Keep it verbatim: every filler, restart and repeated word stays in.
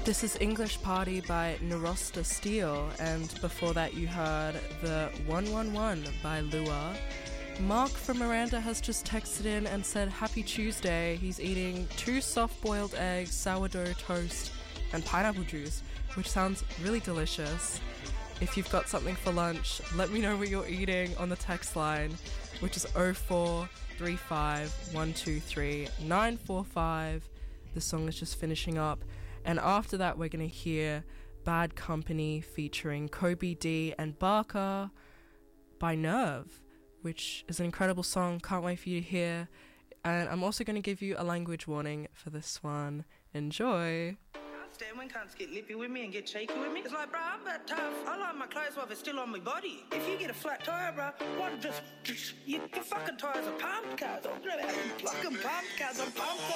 This is English Party by Narosta Steele, and before that you heard the one one one by Lua. Mark from Miranda has just texted in and said happy Tuesday. He's eating two soft-boiled eggs, sourdough toast, and pineapple juice, which sounds really delicious. If you've got something for lunch, let me know what you're eating on the text line, which is oh four three five, one two three, nine four five. The song is just finishing up. And after that, we're going to hear Bad Company featuring Kobe D and Barker by Nerve, which is an incredible song. Can't wait for you to hear. And I'm also going to give you a language warning for this one. Enjoy. Stand when cunts get lippy with me and get cheeky with me. It's like, bro, I'm that tough. I like my clothes while they're still on my body. If you get a flat tire, bro, what just, just you, your fucking tires are pumped, cuz. Fucking pumped, cuz. I'm pumped.